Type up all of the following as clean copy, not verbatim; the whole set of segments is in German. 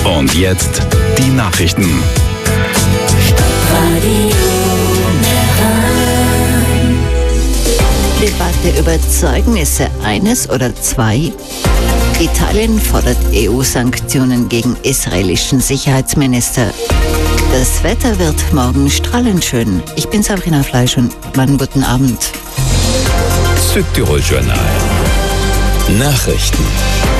Und jetzt die Nachrichten. Debatte über Zeugnisse, eines oder zwei? Italien fordert EU-Sanktionen gegen israelischen Sicherheitsminister. Das Wetter wird morgen strahlend schön. Ich bin Sabrina Fleisch und guten Abend. Südtirol Journal. Nachrichten.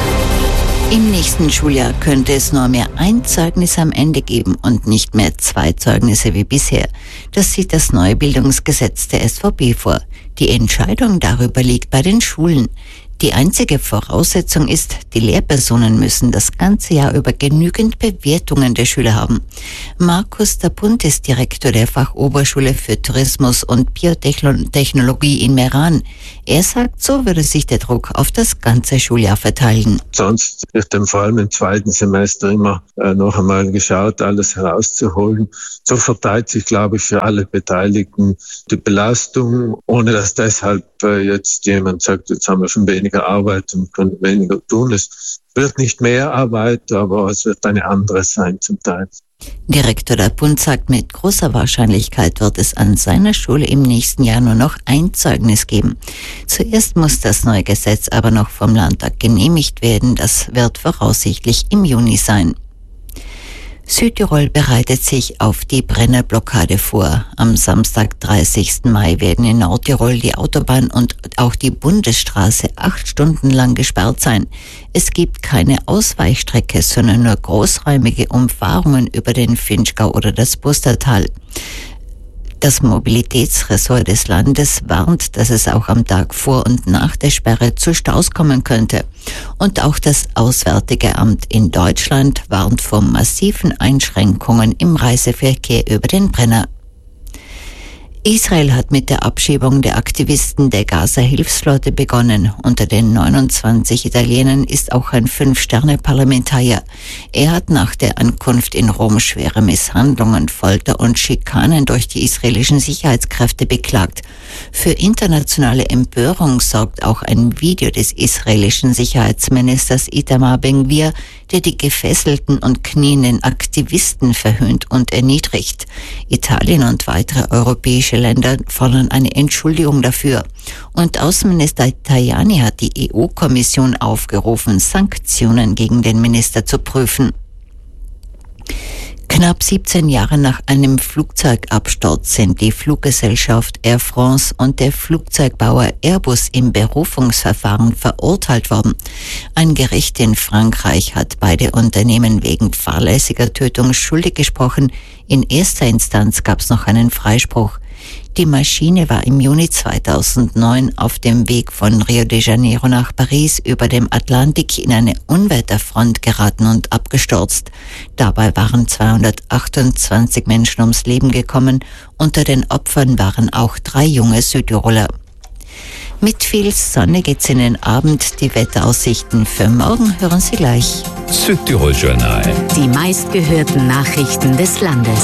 Im nächsten Schuljahr könnte es nur mehr ein Zeugnis am Ende geben und nicht mehr zwei Zeugnisse wie bisher. Das sieht das neue Bildungsgesetz der SVP vor. Die Entscheidung darüber liegt bei den Schulen. Die einzige Voraussetzung ist, die Lehrpersonen müssen das ganze Jahr über genügend Bewertungen der Schüler haben. Markus Dapunt ist Direktor der Fachoberschule für Tourismus und Biotechnologie in Meran. Er sagt, so würde sich der Druck auf das ganze Schuljahr verteilen. Sonst wird dann vor allem im zweiten Semester immer noch einmal geschaut, alles herauszuholen. So verteilt sich, glaube ich, für alle Beteiligten die Belastung, ohne dass deshalb jetzt jemand sagt, jetzt haben wir schon weniger Arbeit und können weniger tun. Es wird nicht mehr Arbeit, aber es wird eine andere sein zum Teil. Direktor Dapunt sagt, mit großer Wahrscheinlichkeit wird es an seiner Schule im nächsten Jahr nur noch ein Zeugnis geben. Zuerst muss das neue Gesetz aber noch vom Landtag genehmigt werden. Das wird voraussichtlich im Juni sein. Südtirol bereitet sich auf die Brennerblockade vor. Am Samstag, 30. Mai, werden in Nordtirol die Autobahn und auch die Bundesstraße 8 Stunden lang gesperrt sein. Es gibt keine Ausweichstrecke, sondern nur großräumige Umfahrungen über den Finchgau oder das Pustertal. Das Mobilitätsressort des Landes warnt, dass es auch am Tag vor und nach der Sperre zu Staus kommen könnte. Und auch das Auswärtige Amt in Deutschland warnt vor massiven Einschränkungen im Reiseverkehr über den Brenner. Israel hat mit der Abschiebung der Aktivisten der Gaza-Hilfsflotte begonnen. Unter den 29 Italienern ist auch ein 5-Sterne-Parlamentarier. Er hat nach der Ankunft in Rom schwere Misshandlungen, Folter und Schikanen durch die israelischen Sicherheitskräfte beklagt. Für internationale Empörung sorgt auch ein Video des israelischen Sicherheitsministers Itamar Ben-Gvir, der die gefesselten und knienden Aktivisten verhöhnt und erniedrigt. Italien und weitere europäische Länder fordern eine Entschuldigung dafür. Und Außenminister Tajani hat die EU-Kommission aufgerufen, Sanktionen gegen den Minister zu prüfen. Knapp 17 Jahre nach einem Flugzeugabsturz sind die Fluggesellschaft Air France und der Flugzeugbauer Airbus im Berufungsverfahren verurteilt worden. Ein Gericht in Frankreich hat beide Unternehmen wegen fahrlässiger Tötung schuldig gesprochen. In erster Instanz gab es noch einen Freispruch. Die Maschine war im Juni 2009 auf dem Weg von Rio de Janeiro nach Paris über dem Atlantik in eine Unwetterfront geraten und abgestürzt. Dabei waren 228 Menschen ums Leben gekommen. Unter den Opfern waren auch 3 junge Südtiroler. Mit viel Sonne geht's in den Abend. Die Wetteraussichten für morgen hören Sie gleich. Südtirol Journal. Die meistgehörten Nachrichten des Landes.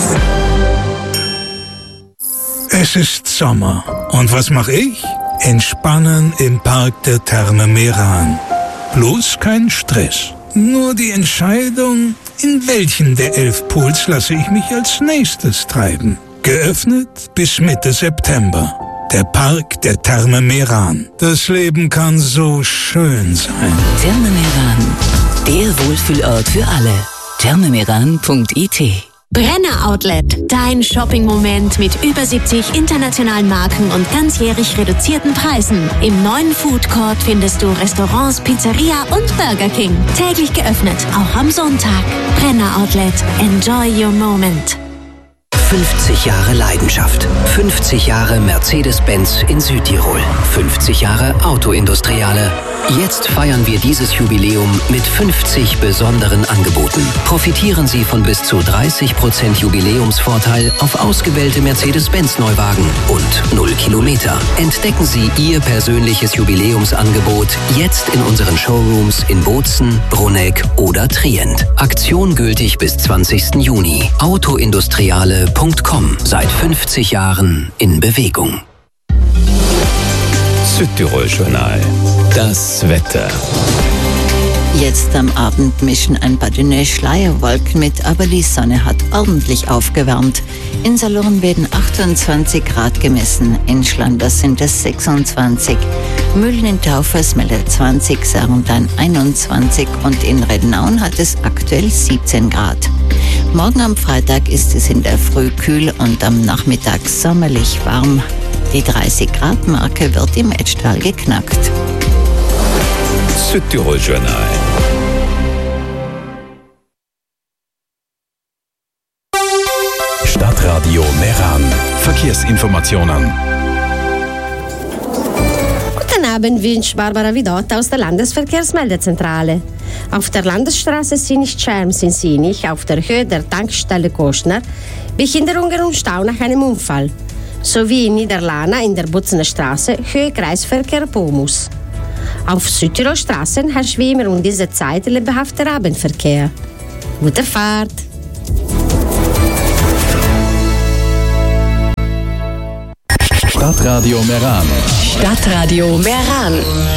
Es ist Sommer. Und was mache ich? Entspannen im Park der Therme Meran. Bloß kein Stress. Nur die Entscheidung, in welchen der 11 Pools lasse ich mich als nächstes treiben. Geöffnet bis Mitte September. Der Park der Therme Meran. Das Leben kann so schön sein. Therme Meran, der Wohlfühlort für alle. thermemeran.it. Brenner Outlet, dein Shopping-Moment mit über 70 internationalen Marken und ganzjährig reduzierten Preisen. Im neuen Food Court findest du Restaurants, Pizzeria und Burger King. Täglich geöffnet, auch am Sonntag. Brenner Outlet, enjoy your moment. 50 Jahre Leidenschaft. 50 Jahre Mercedes-Benz in Südtirol. 50 Jahre Autoindustriale. Jetzt feiern wir dieses Jubiläum mit 50 besonderen Angeboten. Profitieren Sie von bis zu 30% Jubiläumsvorteil auf ausgewählte Mercedes-Benz-Neuwagen und 0 Kilometer. Entdecken Sie Ihr persönliches Jubiläumsangebot jetzt in unseren Showrooms in Bozen, Bruneck oder Trient. Aktion gültig bis 20. Juni. Autoindustriale.com. Seit 50 Jahren in Bewegung. Südtirol Journal. Das Wetter. Jetzt am Abend mischen ein paar dünne Schleierwolken mit, aber die Sonne hat ordentlich aufgewärmt. In Salurn werden 28 Grad gemessen, in Schlanders sind es 26. Mühlen in Taufers meldet 20, Sarndan 21 und in Rednaun hat es aktuell 17 Grad. Morgen am Freitag ist es in der Früh kühl und am Nachmittag sommerlich warm. Die 30-Grad-Marke wird im Etschtal geknackt. Südtirol Journal. Stadtradio Meran. Verkehrsinformationen. Guten Abend, wünscht Barbara Vidot aus der Landesverkehrsmeldezentrale. Auf der Landesstraße Sinich-Scherms in Sinich, auf der Höhe der Tankstelle Koschner, Behinderungen und Stau nach einem Unfall. Sowie in Niederlana in der Butzener Straße, Höhe Kreisverkehr Pomus. Auf Südtirolstraßen herrscht wie immer um diese Zeit lebhafter Abendverkehr. Gute Fahrt! Stadtradio Meran. Stadtradio Meran.